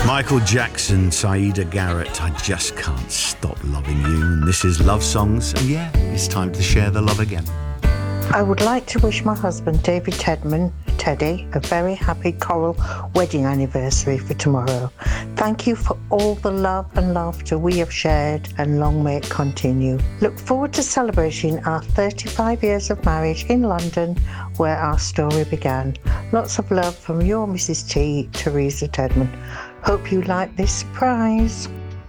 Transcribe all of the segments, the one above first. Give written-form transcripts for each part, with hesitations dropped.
Michael Jackson, Saida Garrett, I just can't stop loving you. And this is Love Songs. And yeah, it's time to share the love again. I would like to wish my husband, David Teddy, a very happy coral wedding anniversary for tomorrow. Thank you for all the love and laughter we have shared, and long may it continue. Look forward to celebrating our 35 years of marriage in London, where our story began. Lots of love from your Mrs. T, Teresa Tedman. Hope you like this surprise.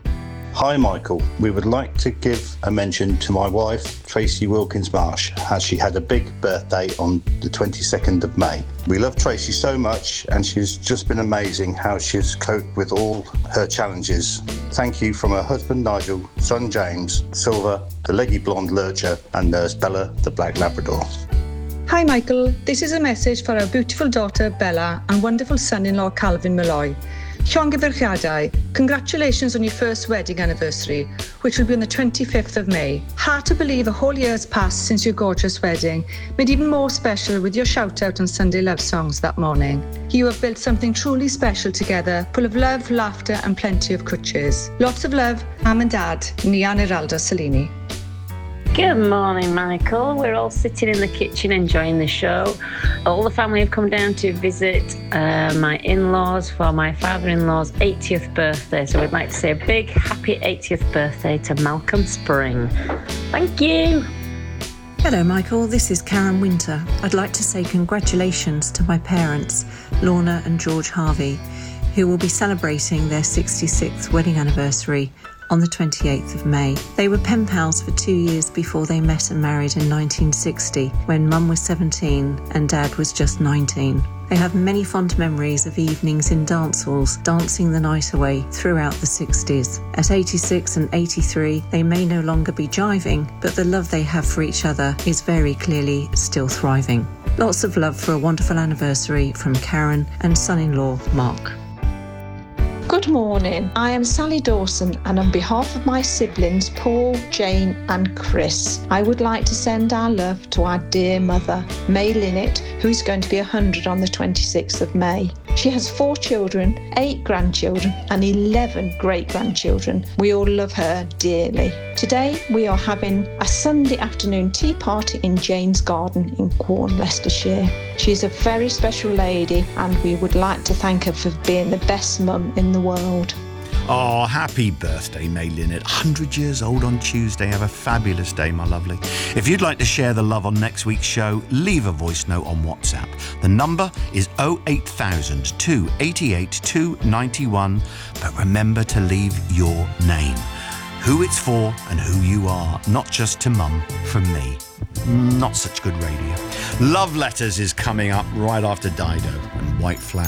Hi Michael, we would like to give a mention to my wife Tracy Wilkins Marsh, as she had a big birthday on the 22nd of May. We love Tracy so much, and she's just been amazing how she's coped with all her challenges. Thank you from her husband Nigel, son James, Silver, the leggy blonde lurcher, and nurse Bella, the black Labrador. Hi Michael, this is a message for our beautiful daughter Bella and wonderful son-in-law Calvin Malloy. Llongyfarchiadau, congratulations on your first wedding anniversary, which will be on the 25th of May. Hard to believe a whole year has passed since your gorgeous wedding, made even more special with your shout-out on Sunday Love Songs that morning. You have built something truly special together, full of love, laughter and plenty of crutches. Lots of love, Mum and Dad, Nian Iralda Salini. Good morning, Michael. We're all sitting in the kitchen enjoying the show. All the family have come down to visit my in-laws for my father-in-law's 80th birthday. So we'd like to say a big happy 80th birthday to Malcolm Spring. Thank you. Hello, Michael. This is Karen Winter. I'd like to say congratulations to my parents, Lorna and George Harvey, who will be celebrating their 66th wedding anniversary on the 28th of May. They were pen pals for 2 years before they met and married in 1960, when Mum was 17 and Dad was just 19. They have many fond memories of evenings in dance halls, dancing the night away throughout the 60s. At 86 and 83, they may no longer be jiving, but the love they have for each other is very clearly still thriving. Lots of love for a wonderful anniversary from Karen and son-in-law Mark. Good morning, I am Sally Dawson, and on behalf of my siblings Paul, Jane and Chris, I would like to send our love to our dear mother, May Linnett, who is going to be 100 on the 26th of May. She has 4 children, 8 grandchildren and 11 great-grandchildren. We all love her dearly. Today we are having a Sunday afternoon tea party in Jane's garden in Quorn, Leicestershire. She's a very special lady, and we would like to thank her for being the best mum in the world. Oh, happy birthday, May Linnett. 100 years old on Tuesday. Have a fabulous day, my lovely. If you'd like to share the love on next week's show, leave a voice note on WhatsApp. The number is 08000 288 291. But remember to leave your name, who it's for and who you are, not just to Mum from me. Not such good radio. Love Letters is coming up right after Dido and White Flag.